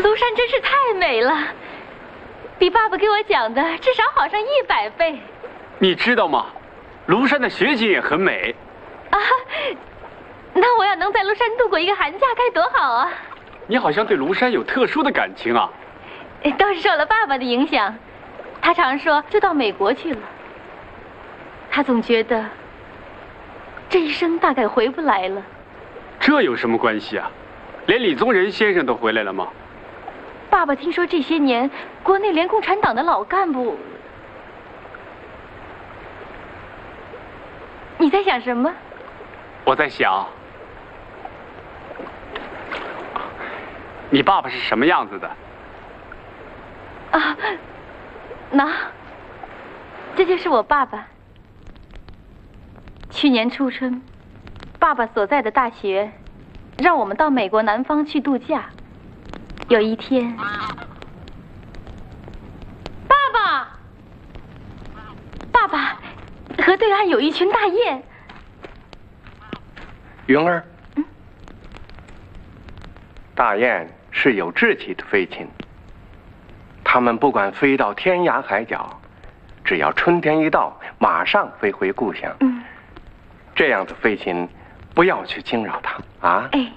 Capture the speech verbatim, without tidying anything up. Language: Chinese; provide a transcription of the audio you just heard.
庐山真是太美了，比爸爸给我讲的至少好上一百倍。 你知道吗？庐山的雪景也很美。 啊，那我要能在庐山度过一个寒假该多好啊！ 你好像对庐山有特殊的感情啊。 都是受了爸爸的影响，他常说就到美国去了。他总觉得这一生大概回不来了。 这有什么关系啊？连李宗仁先生都回来了吗？ 爸爸听说这些年国内连共产党的老干部……你在想什么？ 我在想，你爸爸是什么样子的？ 啊，那这就是我爸爸。去年初春，爸爸所在的大学让我们到美国南方去度假。有一天，爸爸，爸爸，河对岸有一群大雁。 云儿，嗯，大雁是有志气的飞禽，它们不管飞到天涯海角，只要春天一到，马上飞回故乡。嗯，这样的飞禽，不要去惊扰它啊。 哎。